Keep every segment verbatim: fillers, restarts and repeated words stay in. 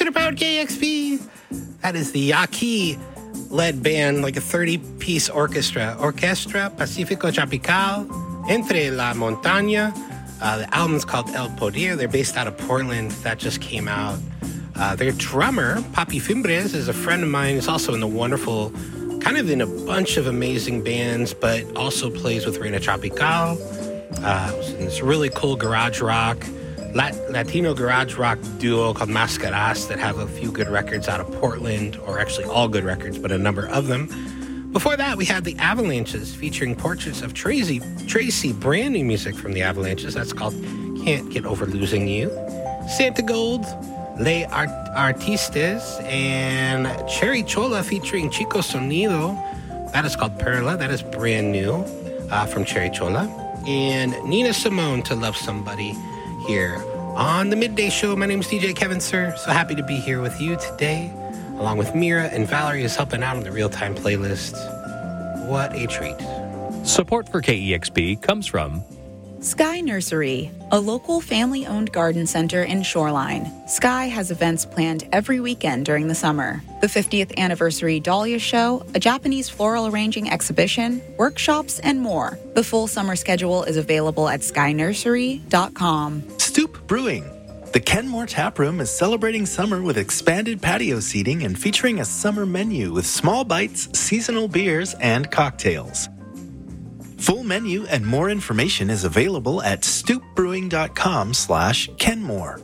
Cancer Powered K X P. That is the Yaqui-led band, like a thirty-piece orchestra. Orquestra Pacifico Tropical Entre la Montaña. Uh, the album's called El Poder. They're based out of Portland. That just came out. Uh, their drummer, Papi Fimbres, is a friend of mine. He's also in the wonderful, kind of in a bunch of amazing bands, but also plays with Reina Tropical. Uh, in this really cool garage rock, Lat- Latino garage rock duo called Mascaras that have a few good records out of Portland, or actually all good records, but a number of them. Before that, we had the Avalanches featuring portraits of Tracy, Tracy, brand new music from the Avalanches. That's called Can't Get Over Losing You. Santa Gold, Les Art- Artistes, and Cherry Chola featuring Chico Sonido. That is called Perla. That is brand new uh, from Cherry Chola. And Nina Simone, To Love Somebody, here on the Midday Show. My name is D J Kevin Sir. So happy to be here with you today, along with Mira and Valerie is helping out on the real-time playlist. What a treat. Support for K E X P comes from Sky Nursery, a local family-owned garden center in Shoreline. Sky has events planned every weekend during the summer. The fiftieth anniversary Dahlia Show, a Japanese floral arranging exhibition, workshops, and more. The full summer schedule is available at sky nursery dot com. Stoop Brewing. The Kenmore Tap Room is celebrating summer with expanded patio seating and featuring a summer menu with small bites, seasonal beers, and cocktails. Full menu and more information is available at stoop brewing dot com slash Kenmore.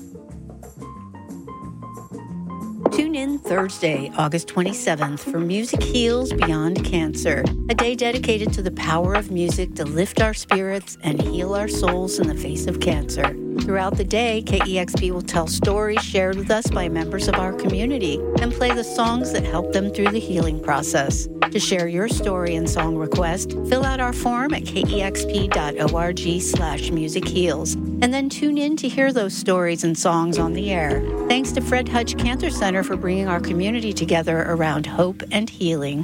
Tune in Thursday, August twenty-seventh for Music Heals Beyond Cancer, a day dedicated to the power of music to lift our spirits and heal our souls in the face of cancer. Throughout the day, K E X P will tell stories shared with us by members of our community and play the songs that help them through the healing process. To share your story and song request, fill out our form at kexp dot org slash music heals, and then tune in to hear those stories and songs on the air. Thanks to Fred Hutch Cancer Center for bringing our community together around hope and healing.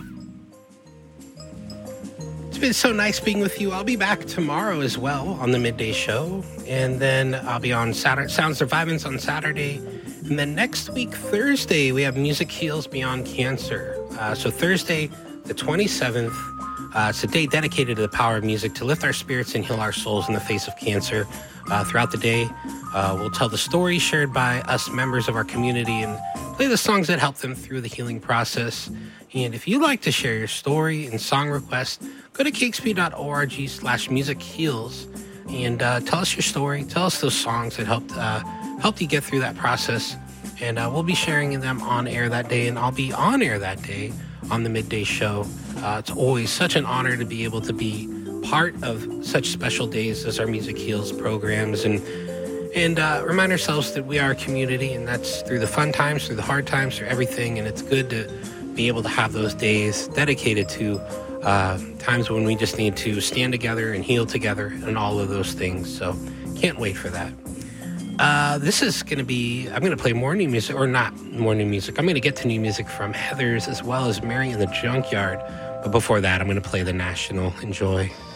It's been so nice being with you. I'll be back tomorrow as well on the Midday Show. And then I'll be on Saturday, Sound Survivance on Saturday. And then next week, Thursday, we have Music Heals Beyond Cancer. Uh, so Thursday, the twenty-seventh, uh, it's a day dedicated to the power of music to lift our spirits and heal our souls in the face of cancer. Uh, throughout the day, uh, we'll tell the stories shared by us members of our community and play the songs that help them through the healing process. And if you'd like to share your story and song request, go to kexp dot org slash music heals and uh, tell us your story. Tell us those songs that helped uh, helped you get through that process. And uh, we'll be sharing them on air that day, and I'll be on air that day on the Midday Show. Uh, it's always such an honor to be able to be part of such special days as our Music Heals programs, and and uh, remind ourselves that we are a community, and that's through the fun times, through the hard times, through everything. And it's good to be able to have those days dedicated to uh, times when we just need to stand together and heal together and all of those things. So can't wait for that. Uh, this is going to be, I'm going to play more new music, or not more new music. I'm going to get to new music from Heathers as well as Mary in the Junkyard. But before that, I'm going to play The National. Enjoy.